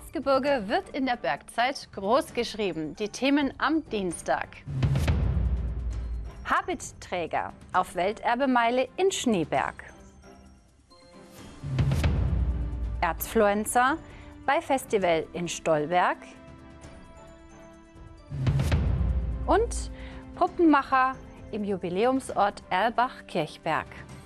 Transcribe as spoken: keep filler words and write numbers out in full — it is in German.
Erzgebirge wird in der Bergzeit groß geschrieben. Die Themen am Dienstag. Habitträger auf Welterbemeile in Schneeberg. Erzfluencer bei Festival in Stolberg. Und Puppenmacher im Jubiläumsort Erlbach-Kirchberg.